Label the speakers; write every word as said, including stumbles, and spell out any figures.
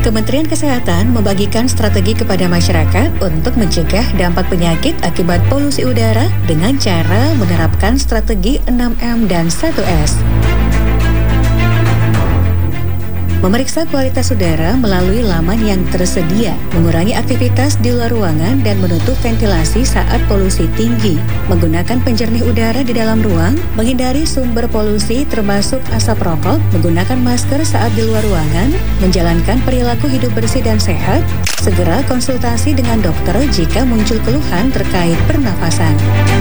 Speaker 1: Kementerian Kesehatan membagikan strategi kepada masyarakat untuk mencegah dampak penyakit akibat polusi udara dengan cara menerapkan strategi enam M dan satu S. Memeriksa kualitas udara melalui laman yang tersedia, mengurangi aktivitas di luar ruangan dan menutup ventilasi saat polusi tinggi, menggunakan penjernih udara di dalam ruang, menghindari sumber polusi termasuk asap rokok, menggunakan masker saat di luar ruangan, menjalankan perilaku hidup bersih dan sehat, segera konsultasi dengan dokter jika muncul keluhan terkait pernafasan.